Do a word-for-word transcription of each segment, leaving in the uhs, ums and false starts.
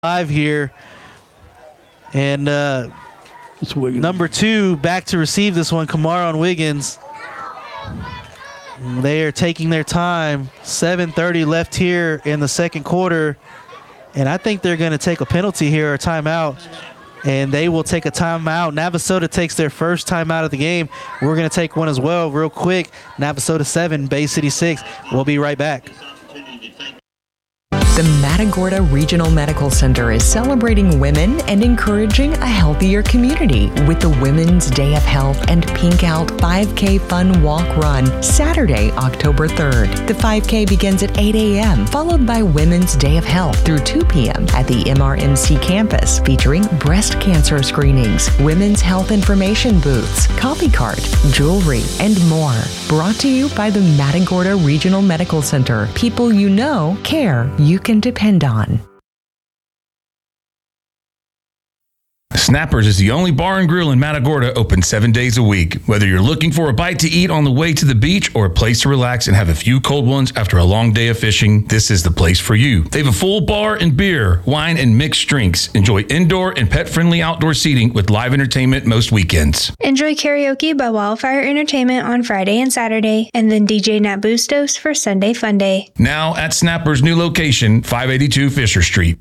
Five here. And uh, number two back to receive this one, Kamaron Wiggins. They are taking their time. seven thirty left here in the second quarter. And I think they're going to take a penalty here, a timeout. And they will take a timeout. Navasota takes their first timeout of the game. We're going to take one as well real quick. Navasota seven, Bay City six. We'll be right back. The Matagorda Regional Medical Center is celebrating women and encouraging a healthier community with the Women's Day of Health and Pink Out five K Fun Walk Run, Saturday, October third. The five K begins at eight a.m., followed by Women's Day of Health through two p.m. at the M R M C campus, featuring breast cancer screenings, women's health information booths, coffee cart, jewelry, and more. Brought to you by the Matagorda Regional Medical Center. People you know, care you can depend on. Snappers is the only bar and grill in Matagorda open seven days a week. Whether you're looking for a bite to eat on the way to the beach or a place to relax and have a few cold ones after a long day of fishing, this is the place for you. They have a full bar and beer, wine, and mixed drinks. Enjoy indoor and pet-friendly outdoor seating with live entertainment most weekends. Enjoy karaoke by Wildfire Entertainment on Friday and Saturday, and then D J Nat Bustos for Sunday Fun Day. Now at Snappers' new location, five eighty-two Fisher Street.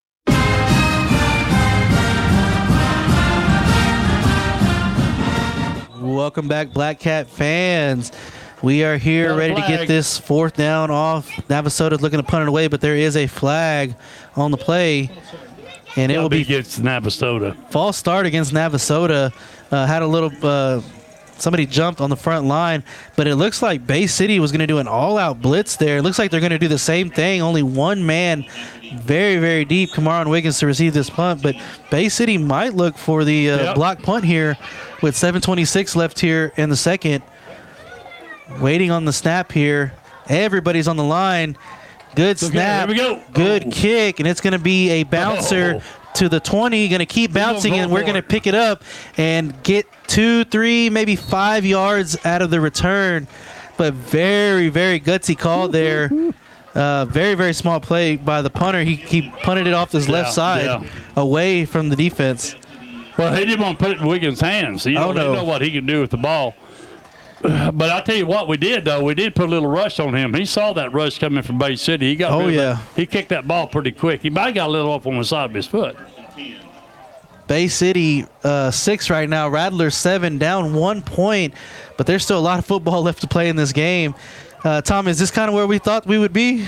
Welcome back, Black Cat fans. We are here Got a ready to flag. get this fourth down off. Navasota's looking to punt it away, but there is a flag on the play. And it will be against Navasota. False start against Navasota. Uh, had a little, uh, somebody jumped on the front line, but it looks like Bay City was going to do an all-out blitz there. It looks like they're going to do the same thing. Only one man, very, very deep, Kamaron Wiggins, to receive this punt. But Bay City might look for the uh, Yep. block punt here with seven twenty-six left here in the second. Waiting on the snap here. Everybody's on the line. Good Okay, snap. here we go. Good Oh. kick, and it's going to be a bouncer Oh. to the twenty. Going to keep bouncing, and we're going to pick it up and get two, three, maybe five yards out of the return. But very, very gutsy call there. Uh, very, very small play by the punter. He, he punted it off his left Yeah, side yeah. away from the defense. Well, he didn't want to put it in Wiggins' hands. You Oh, know, no. they know what he can do with the ball. But I tell you what, we did though. We did put a little rush on him. He saw that rush coming from Bay City. He got. Oh, rid of yeah. it. He kicked that ball pretty quick. He might have got a little off on the side of his foot. Bay City uh, six right now. Rattlers seven, down one point. But there's still a lot of football left to play in this game. Uh, Tom, is this kind of where we thought we would be?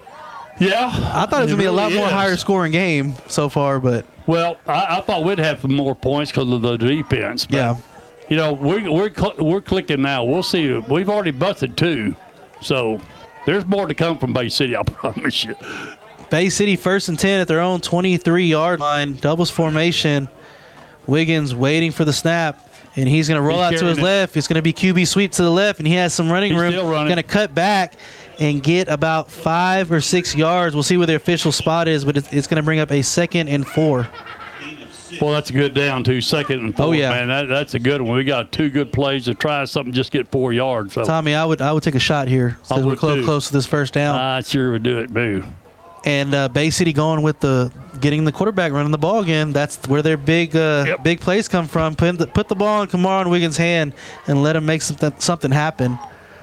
Yeah, I thought it was going to be a lot really more is. higher scoring game so far, but Well, I, I thought we'd have some more points because of the defense. But, yeah. you know, we're we're cl- we're clicking now. We'll see. We've already busted two, so there's more to come from Bay City. I promise you. Bay City first and ten at their own twenty-three yard line. Doubles formation. Wiggins waiting for the snap, and he's going to roll He's out to his carrying it. left. It's going to be Q B sweep to the left, and he has some running He's room. still running. Going to cut back and get about five or six yards. We'll see where the official spot is, but it's, it's going to bring up a second and four. Well, that's a good down to second and four. Oh, yeah. man, that, that's a good one. We got two good plays to try something, just get four yards. So Tommy, I would I would take a shot here I because we're would close, too. close to this first down. I sure would do it, boo. And uh, Bay City going with the getting the quarterback running the ball again. That's where their big uh, Yep. big plays come from. Put the, put the ball in Kamaron Wiggins' hand and let him make something, something happen.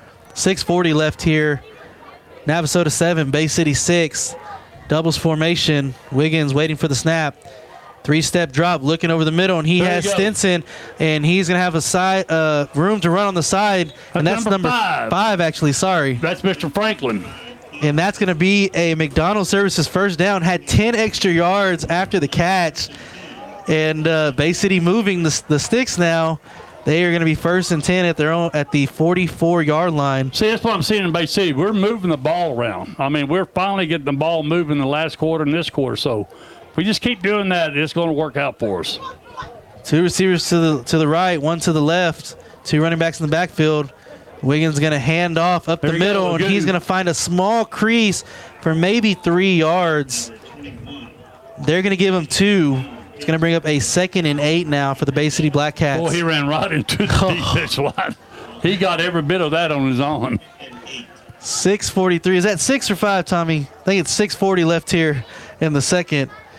six forty left here. Navasota seven, Bay City six. Doubles formation. Wiggins waiting for the snap. Three-step drop, looking over the middle, and he There you has go. Stinson, and he's going to have a side uh, room to run on the side, and That's that's number number five. five actually, sorry. That's Mister Franklin. And that's going to be a McDonald's Services first down. Had ten extra yards after the catch. And uh, Bay City moving the, the sticks now. They are going to be first and ten at their own at the forty-four yard line. See, that's what I'm seeing in Bay City. We're moving the ball around. I mean, we're finally getting the ball moving the last quarter and this quarter. So if we just keep doing that, it's going to work out for us. Two receivers to the to the right, one to the left. Two running backs in the backfield. Wiggins going to hand off up There the you go, middle, and good. he's going to find a small crease for maybe three yards. They're going to give him two. It's going to bring up a second and eight now for the Bay City Black Cats. Boy, he ran right into the defense line. He got every bit of that on his own. six forty-three. Is that six or five, Tommy? I think it's six forty left here in the second.